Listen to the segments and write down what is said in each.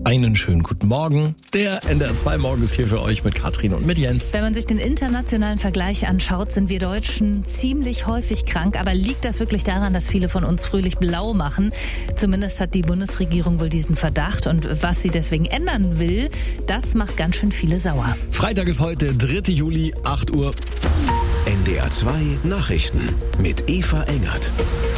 Einen schönen guten Morgen. Der NDR 2 Morgen ist hier für euch mit Katrin und mit Jens. Wenn man sich den internationalen Vergleich anschaut, sind wir Deutschen ziemlich häufig krank. Aber liegt das wirklich daran, dass viele von uns fröhlich blau machen? Zumindest hat die Bundesregierung wohl diesen Verdacht. Und was sie deswegen ändern will, das macht ganz schön viele sauer. Freitag ist heute, 3. Juli, 8 Uhr. NDR 2 Nachrichten mit Eva Engert.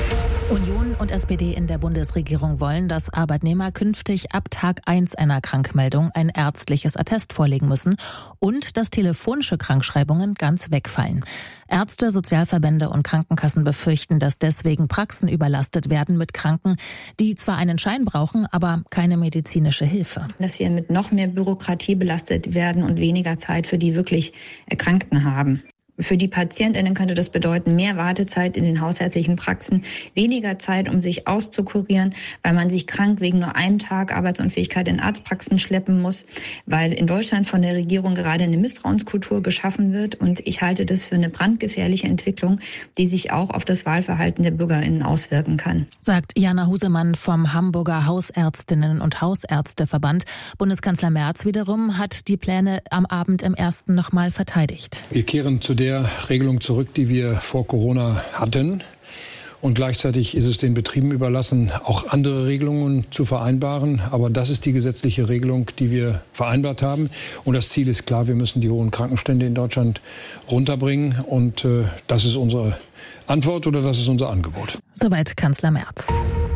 Union und SPD in der Bundesregierung wollen, dass Arbeitnehmer künftig ab Tag 1 einer Krankmeldung ein ärztliches Attest vorlegen müssen und dass telefonische Krankschreibungen ganz wegfallen. Ärzte, Sozialverbände und Krankenkassen befürchten, dass deswegen Praxen überlastet werden mit Kranken, die zwar einen Schein brauchen, aber keine medizinische Hilfe. Dass wir mit noch mehr Bürokratie belastet werden und weniger Zeit für die wirklich Erkrankten haben. Für die PatientInnen könnte das bedeuten, mehr Wartezeit in den hausärztlichen Praxen, weniger Zeit, um sich auszukurieren, weil man sich krank wegen nur einem Tag Arbeitsunfähigkeit in Arztpraxen schleppen muss, weil in Deutschland von der Regierung gerade eine Misstrauenskultur geschaffen wird. Und ich halte das für eine brandgefährliche Entwicklung, die sich auch auf das Wahlverhalten der BürgerInnen auswirken kann. Sagt Jana Husemann vom Hamburger Hausärztinnen- und Hausärzteverband. Bundeskanzler Merz wiederum hat die Pläne am Abend im Ersten nochmal verteidigt. Wir kehren zu der Regelung zurück, die wir vor Corona hatten. Und gleichzeitig ist es den Betrieben überlassen, auch andere Regelungen zu vereinbaren. Aber das ist die gesetzliche Regelung, die wir vereinbart haben. Und das Ziel ist klar, wir müssen die hohen Krankenstände in Deutschland runterbringen. Und das ist unsere Antwort oder das ist unser Angebot. Soweit Kanzler Merz.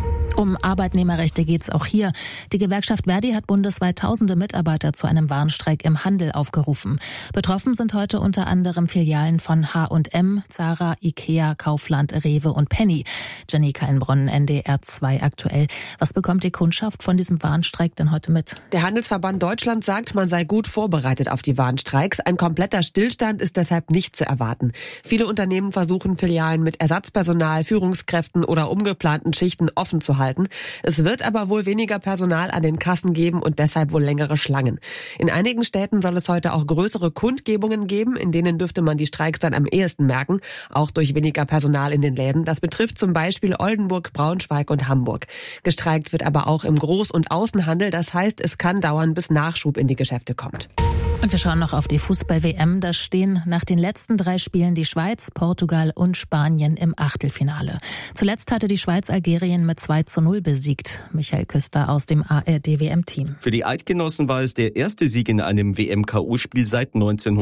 Um Arbeitnehmerrechte geht's auch hier. Die Gewerkschaft Verdi hat bundesweit tausende Mitarbeiter zu einem Warnstreik im Handel aufgerufen. Betroffen sind heute unter anderem Filialen von H&M, Zara, Ikea, Kaufland, Rewe und Penny. Jenny Kallenbronn, NDR 2 aktuell. Was bekommt die Kundschaft von diesem Warnstreik denn heute mit? Der Handelsverband Deutschland sagt, man sei gut vorbereitet auf die Warnstreiks. Ein kompletter Stillstand ist deshalb nicht zu erwarten. Viele Unternehmen versuchen, Filialen mit Ersatzpersonal, Führungskräften oder umgeplanten Schichten offen zu halten. Es wird aber wohl weniger Personal an den Kassen geben und deshalb wohl längere Schlangen. In einigen Städten soll es heute auch größere Kundgebungen geben, in denen dürfte man die Streiks dann am ehesten merken, auch durch weniger Personal in den Läden. Das betrifft zum Beispiel Oldenburg, Braunschweig und Hamburg. Gestreikt wird aber auch im Groß- und Außenhandel, das heißt, es kann dauern, bis Nachschub in die Geschäfte kommt. Und wir schauen noch auf die Fußball-WM. Da stehen nach den letzten 3 Spielen die Schweiz, Portugal und Spanien im Achtelfinale. Zuletzt hatte die Schweiz Algerien mit 2:0 besiegt. Michael Küster aus dem ARD-WM-Team. Für die Eidgenossen war es der erste Sieg in einem WM-KO-Spiel seit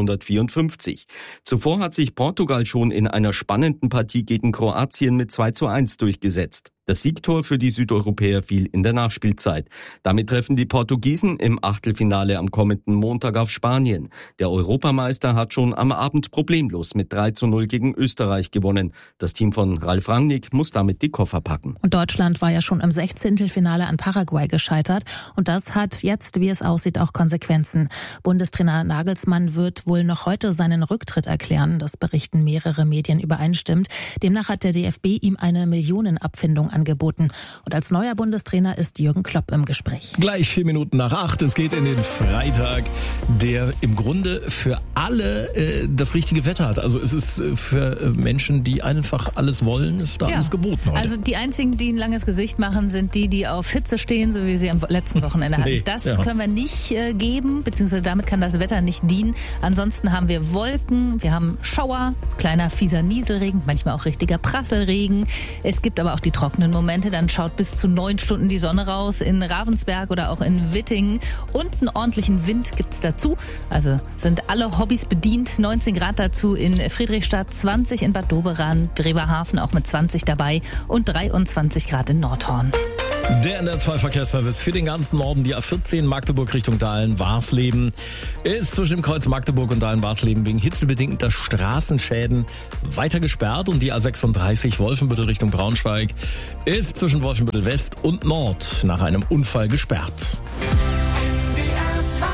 1954. Zuvor hat sich Portugal schon in einer spannenden Partie gegen Kroatien mit 2:1 durchgesetzt. Das Siegtor für die Südeuropäer fiel in der Nachspielzeit. Damit treffen die Portugiesen im Achtelfinale am kommenden Montag auf Spanien. Der Europameister hat schon am Abend problemlos mit 3:0 gegen Österreich gewonnen. Das Team von Ralf Rangnick muss damit die Koffer packen. Und Deutschland war ja schon im 16. an Paraguay gescheitert. Und das hat jetzt, wie es aussieht, auch Konsequenzen. Bundestrainer Nagelsmann wird wohl noch heute seinen Rücktritt erklären. Das berichten mehrere Medien übereinstimmend. Demnach hat der DFB ihm eine Millionenabfindung angeboten. Und als neuer Bundestrainer ist Jürgen Klopp im Gespräch. Gleich 4 Minuten nach 8. Es geht in den Freitag, der im Grunde für alle das richtige Wetter hat. Also es ist für Menschen, die einfach alles wollen, ist da alles geboten heute. Also die einzigen, die ein langes Gesicht machen, sind die auf Hitze stehen, so wie sie am letzten Wochenende hatten. Nee, das können wir nicht geben, beziehungsweise damit kann das Wetter nicht dienen. Ansonsten haben wir Wolken, wir haben Schauer, kleiner fieser Nieselregen, manchmal auch richtiger Prasselregen. Es gibt aber auch die trockenen Momente, dann schaut bis zu 9 Stunden die Sonne raus in Ravensberg oder auch in Wittingen. Und einen ordentlichen Wind gibt's dazu. Also sind alle Hobbys bedient. 19 Grad dazu in Friedrichstadt, 20 in Bad Doberan, Bremerhaven auch mit 20 dabei und 23 Grad in Nordhorn. Der NDR 2 Verkehrsservice für den ganzen Norden, die A14 Magdeburg Richtung Dahlen-Warsleben, ist zwischen dem Kreuz Magdeburg und Dahlen-Warsleben wegen hitzebedingter Straßenschäden weiter gesperrt und die A36 Wolfenbüttel Richtung Braunschweig ist zwischen Wolfenbüttel West und Nord nach einem Unfall gesperrt.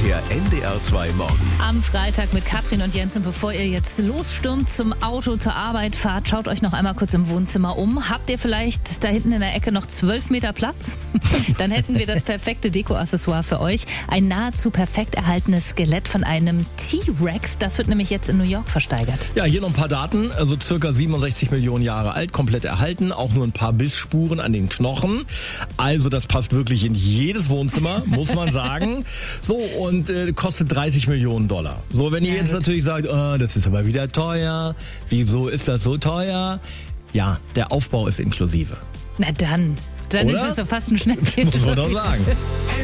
Der NDR2 Morgen. Am Freitag mit Katrin und Jens. Und bevor ihr jetzt losstürmt zum Auto, zur Arbeit fahrt, schaut euch noch einmal kurz im Wohnzimmer um. Habt ihr vielleicht da hinten in der Ecke noch 12 Meter Platz? Dann hätten wir das perfekte Deko-Accessoire für euch. Ein nahezu perfekt erhaltenes Skelett von einem T-Rex. Das wird nämlich jetzt in New York versteigert. Ja, hier noch ein paar Daten. Also circa 67 Millionen Jahre alt, komplett erhalten. Auch nur ein paar Bissspuren an den Knochen. Also das passt wirklich in jedes Wohnzimmer, muss man sagen. So, und kostet $30 Millionen. So, wenn ihr jetzt natürlich sagt, oh, das ist aber wieder teuer. Wieso ist das so teuer? Ja, der Aufbau ist inklusive. Na dann Oder? ist es doch fast ein Schnäppchen. Muss man doch sagen.